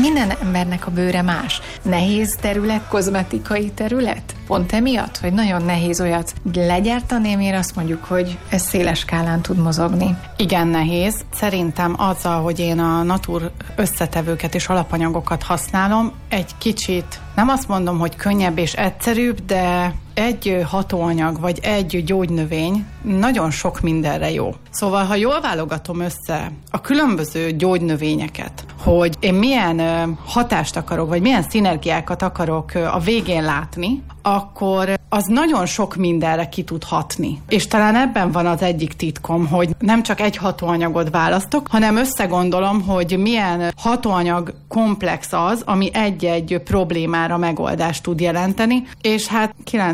minden embernek a bőre más. Nehéz terület, kozmetikai terület? Pont emiatt, hogy nagyon nehéz olyat legyártani, amire azt mondjuk, hogy ez széles skálán tud mozogni. Igen, nehéz. Szerintem azzal, hogy én a natur összetevőket és alapanyagokat használom, egy kicsit, nem azt mondom, hogy könnyebb és egyszerűbb, de egy hatóanyag vagy egy gyógynövény nagyon sok mindenre jó. Szóval, ha jól válogatom össze a különböző gyógynövényeket, hogy én milyen hatást akarok, vagy milyen szinergiákat akarok a végén látni, akkor az nagyon sok mindenre ki tud hatni. És talán ebben van az egyik titkom, hogy nem csak egy hatóanyagot választok, hanem összegondolom, hogy milyen hatóanyag komplex az, ami egy-egy problémára megoldást tud jelenteni, és hát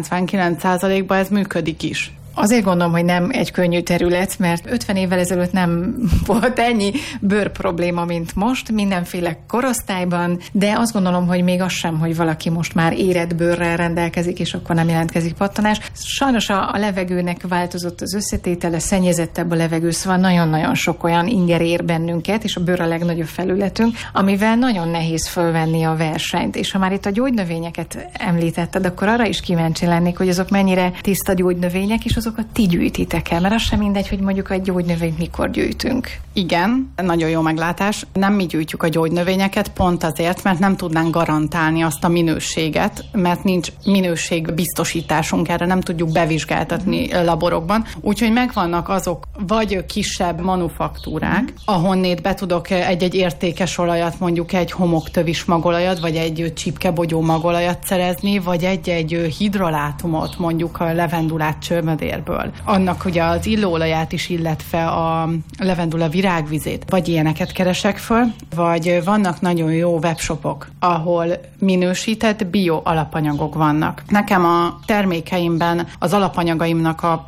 99%-ban ez működik is. Azért gondolom, hogy nem egy könnyű terület, mert 50 évvel ezelőtt nem volt ennyi bőr probléma, mint most, mindenféle korosztályban, de azt gondolom, hogy még az sem, hogy valaki most már érett bőrrel rendelkezik, és akkor nem jelentkezik pattanás. Sajnos a levegőnek változott az összetétele, szennyezettebb a levegő, szóval nagyon-nagyon sok olyan inger ér bennünket, és a bőr a legnagyobb felületünk, amivel nagyon nehéz fölvenni a versenyt. És ha már itt a gyógynövényeket említetted, akkor arra is kíváncsi lennék, hogy azok mennyire tiszta gyógynövények, és azokat ti gyűjtitek el, mert az sem mindegy, hogy mondjuk egy gyógynövényt mikor gyűjtünk. Igen, nagyon jó meglátás. Nem mi gyűjtjük a gyógynövényeket, pont azért, mert nem tudnánk garantálni azt a minőséget, mert nincs minőségbiztosításunk erre, nem tudjuk bevizsgáltatni laborokban. Úgyhogy megvannak azok vagy kisebb manufaktúrák, ahonnét be tudok egy-egy értékes olajat, mondjuk egy homoktövis magolajat, vagy egy csipkebogyó magolajat szerezni, vagy egy-egy hidrolátumot, mondjuk a levendulát csörmödérből. Annak ugye az illóolaját is, illetve a levendula virágvizét, vagy ilyeneket keresek föl, vagy vannak nagyon jó webshopok, ahol minősített bio alapanyagok vannak. Nekem a termékeimben az alapanyagaimnak a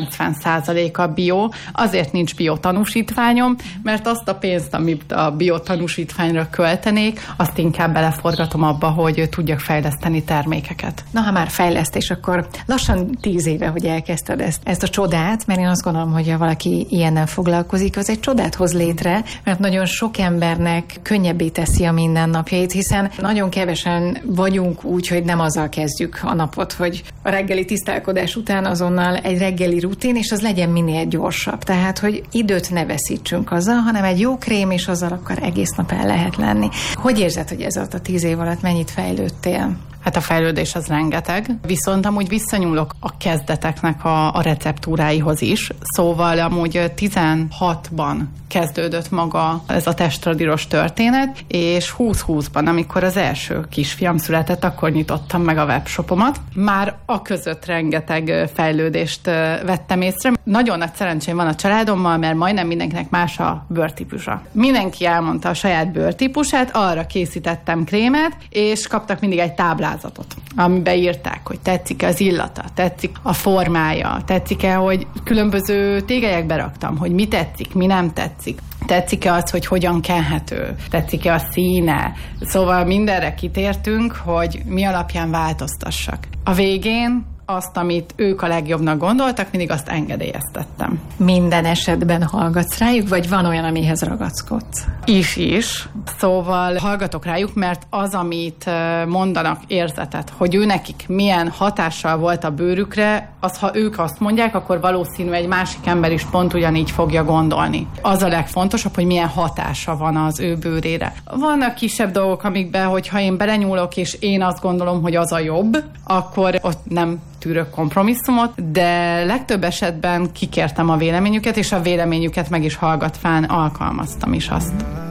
90%-a bio, azért nincs biotanúsítványom, mert azt a pénzt, amit a biotanúsítványra költenék, azt inkább beleforgatom abba, hogy tudjak fejleszteni termékeket. Na, ha már fejlesztés, akkor lassan 10 éve, hogy elkezdted ezt a csodát, mert én azt gondolom, hogy ha valaki ilyennel foglalkozik, az egy csodát hoz létre, mert nagyon sok embernek könnyebbé teszi a mindennapjait, hiszen nagyon kevesen vagyunk úgy, hogy nem azzal kezdjük a napot, hogy a reggeli tisztálkodás után azonnal egy reggeli rutin, és az legyen minél gyorsabb. Tehát, hogy időt ne veszítsünk azzal, hanem egy jó krém, és azzal akkor egész nap el lehet lenni. Hogy érzed, hogy ez alatt a 10 év alatt mennyit fejlődtél? Hát a fejlődés az rengeteg, viszont amúgy visszanyúlok a kezdeteknek a receptúráihoz is, szóval amúgy 16-ban kezdődött maga ez a testradíros történet, és 2020-ban, amikor az első kisfiam született, akkor nyitottam meg a webshopomat. Már a között rengeteg fejlődést vettem észre. Nagyon nagy szerencsém van a családommal, mert majdnem mindenkinek más a bőrtípusa. Mindenki elmondta a saját bőrtípusát, arra készítettem krémet, és kaptak mindig egy táblázatot, amiben írták, hogy tetszik-e az illata, tetszik a formája, tetszik-e, hogy különböző tégelyekbe raktam, hogy mi tetszik, mi nem tetszik. Tetszik-e az, hogy hogyan kenhető? Tetszik-e a színe? Szóval mindenre kitértünk, hogy mi alapján változtassak. A végén azt, amit ők a legjobbnak gondoltak, mindig azt engedélyeztettem. Minden esetben hallgatsz rájuk, vagy van olyan, amihez ragaszkodsz? Is. Szóval hallgatok rájuk, mert az, amit mondanak, érzetet, hogy ő nekik milyen hatással volt a bőrükre, az, ha ők azt mondják, akkor valószínű egy másik ember is pont ugyanígy fogja gondolni. Az a legfontosabb, hogy milyen hatása van az ő bőrére. Vannak kisebb dolgok, amikben, hogyha én belenyúlok, és én azt gondolom, hogy az a jobb, akkor ott nem tűrök kompromisszumot, de legtöbb esetben kikértem a véleményüket, és a véleményüket meg is hallgatván alkalmaztam is azt.